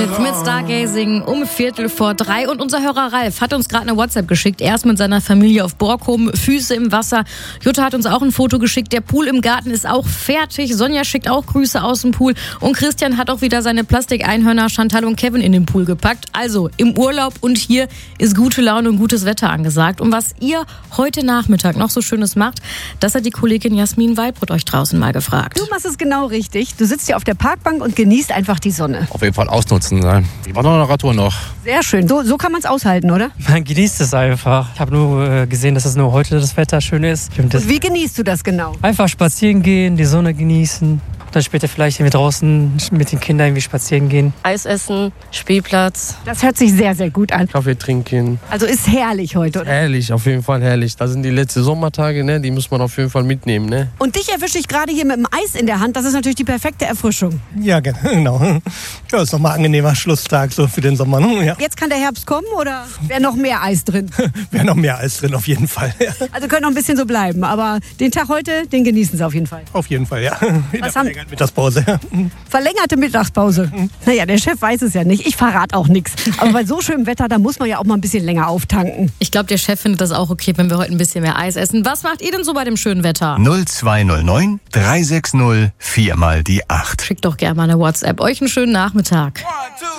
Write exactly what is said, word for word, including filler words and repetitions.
Mit Stargazing um Viertel vor drei. Und unser Hörer Ralf hat uns gerade eine WhatsApp geschickt. Er ist mit seiner Familie auf Borkum, Füße im Wasser. Jutta hat uns auch ein Foto geschickt. Der Pool im Garten ist auch fertig. Sonja schickt auch Grüße aus dem Pool. Und Christian hat auch wieder seine Plastikeinhörner Chantal und Kevin in den Pool gepackt. Also im Urlaub und hier ist gute Laune und gutes Wetter angesagt. Und was ihr heute Nachmittag noch so Schönes macht, das hat die Kollegin Jasmin Weilbrot euch draußen mal gefragt. Du machst es genau richtig. Du sitzt hier auf der Parkbank und genießt einfach die Sonne. Auf jeden Fall ausnutzen. Ne? Ich mache noch eine Radtour noch. Sehr schön. So, so kann man es aushalten, oder? Man genießt es einfach. Ich habe nur äh, gesehen, dass es nur heute das Wetter schön ist. Und wie genießt du das genau? Einfach spazieren gehen, die Sonne genießen. Dann später vielleicht irgendwie draußen mit den Kindern irgendwie spazieren gehen. Eis essen, Spielplatz. Das hört sich sehr, sehr gut an. Kaffee trinken. Also ist herrlich heute, oder? Herrlich, auf jeden Fall herrlich. Das sind die letzten Sommertage, ne? Die muss man auf jeden Fall mitnehmen. Ne? Und dich erwische ich gerade hier mit dem Eis in der Hand. Das ist natürlich die perfekte Erfrischung. Ja, genau. Ja, ist nochmal ein angenehmer Schlusstag so für den Sommer. Ja. Jetzt kann der Herbst kommen oder wäre noch mehr Eis drin? Wäre noch mehr Eis drin, auf jeden Fall. Ja. Also könnte noch ein bisschen so bleiben. Aber den Tag heute, den genießen Sie auf jeden Fall. Auf jeden Fall, ja. Was haben Mittagspause. Verlängerte Mittagspause. Naja, der Chef weiß es ja nicht. Ich verrate auch nichts. Aber bei so schönem Wetter, da muss man ja auch mal ein bisschen länger auftanken. Ich glaube, der Chef findet das auch okay, wenn wir heute ein bisschen mehr Eis essen. Was macht ihr denn so bei dem schönen Wetter? null zwei null neun drei sechs null vier mal die acht. Schickt doch gerne mal eine WhatsApp. Euch einen schönen Nachmittag.